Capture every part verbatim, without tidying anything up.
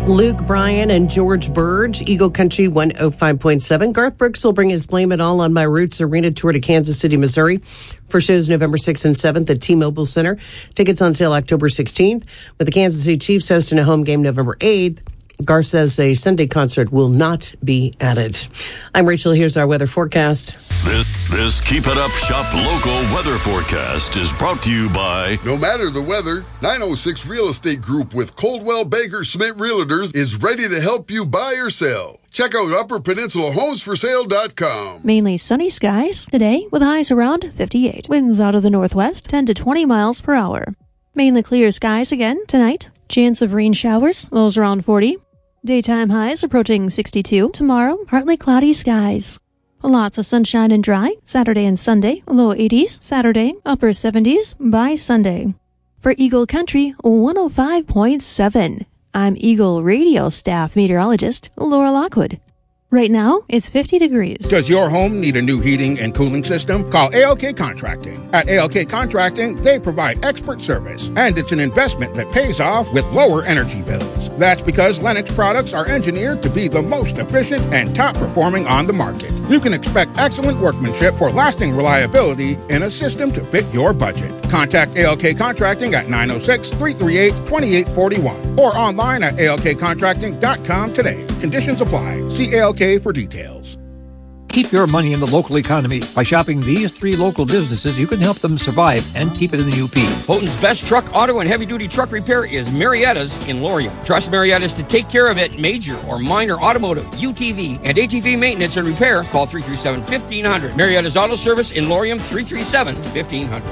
Luke Bryan and George Burge, Eagle Country one oh five point seven. Garth Brooks will bring his Blame It All on My Roots Arena tour to Kansas City, Missouri for shows November sixth and seventh at T-Mobile Center. Tickets on sale October sixteenth, with the Kansas City Chiefs hosting a home game November eighth. Garth says a Sunday concert will not be added. I'm Rachel. Here's our weather forecast. This, this Keep It Up Shop local weather forecast is brought to you by... No matter the weather, nine oh six Real Estate Group with Coldwell Banker Schmidt Realtors is ready to help you buy or sell. Check out upper peninsula homes for sale dot com. Mainly sunny skies today with highs around fifty-eight. Winds out of the northwest ten to twenty miles per hour. Mainly clear skies again tonight. Chance of rain showers, lows around forty. Daytime highs approaching sixty-two. Tomorrow, partly cloudy skies. Lots of sunshine and dry. Saturday and Sunday, low eighties. Saturday, upper seventies by Sunday. For Eagle Country one oh five point seven, I'm Eagle Radio staff meteorologist Laura Lockwood. Right now, it's fifty degrees. Does your home need a new heating and cooling system? Call A L K Contracting. At A L K Contracting, they provide expert service, and it's an investment that pays off with lower energy bills. That's because Lennox products are engineered to be the most efficient and top performing on the market. You can expect excellent workmanship for lasting reliability in a system to fit your budget. Contact A L K Contracting at nine oh six, three three eight, two eight four one or online at A L K contracting dot com today. Conditions apply. See A L K for details. Keep your money in the local economy. By shopping these three local businesses, you can help them survive and keep it in the U P. Houghton's best truck, auto, and heavy-duty truck repair is Marietta's in Laurium. Trust Marietta's to take care of it. Major or minor automotive, U T V, and A T V maintenance and repair. Call three three seven, one five zero zero. Marietta's Auto Service in Laurium, three three seven, one five zero zero.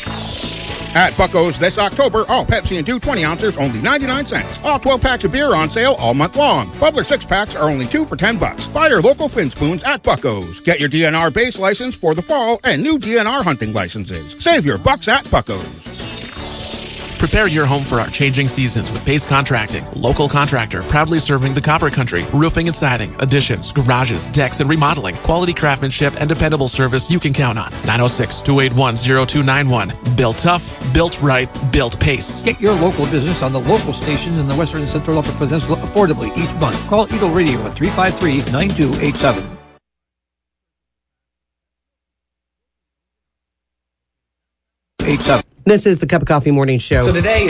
At Bucko's this October, all Pepsi and Dew twenty ounces, only ninety-nine cents. All twelve packs of beer on sale all month long. Bubbler six packs are only two for ten bucks. Buy your local Fin Spoons at Bucko's. Get your D N R base license for the fall and new D N R hunting licenses. Save your bucks at Bucko's. Prepare your home for our changing seasons with Pace Contracting, local contractor proudly serving the Copper Country. Roofing and siding, additions, garages, decks, and remodeling. Quality craftsmanship and dependable service you can count on. nine oh six, two eight one, oh two nine one. Built tough, built right, built Pace. Get your local business on the local stations in the Western and Central Upper Peninsula affordably each month. Call Eagle Radio at three five three, nine two eight seven. eight seven. This is the Cup of Coffee Morning Show. So today